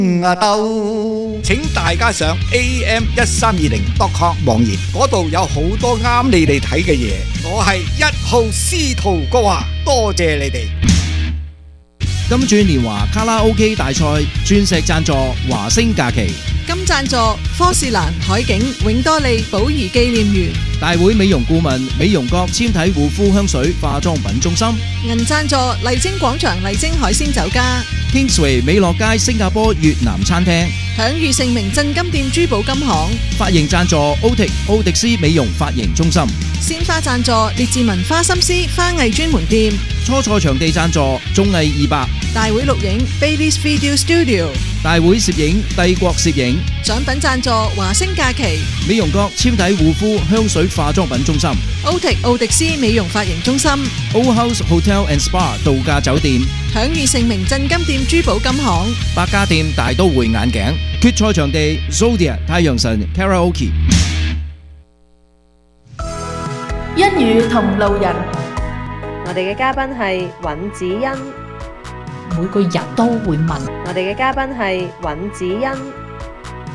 請大家上 am1320.com 網頁，嗰度有好多啱你哋睇嘅嘢。我係1號司徒哥啊，多謝你哋。 金鑽年華卡拉 OK 大賽鑽石贊助華星假期， 金贊助科士蘭海景永多利寶儀紀念園， 大會美容顧問美容閣纖體護膚香水化妝品中心， 銀贊助麗晶廣場麗晶海鮮酒家， Kingsway 美樂街新加坡越南餐廳， 享譽盛名鎮金店珠寶金行， 髮型贊助奧迪斯美容髮型中心， 鮮花贊助列治文花心思花藝專門店， 初賽場地贊助綜藝200， 大會錄影 Bailey's Video Studio， 大會攝影帝國攝影， 獎品贊助華星假期， 美容閣纖體護膚香水化妝品中心， 奧迪斯美容髮型中心， Old House Hotel and Spa 度假酒店， 享譽盛名鎮金店珠寶金行， 百家店大都會眼鏡，決賽場地 Zodiac 太陽神 Karaoke。 一語同路人， 我哋嘅嘉賓係尹子欣。 每個人都會問， 我哋嘅嘉賓係尹子欣。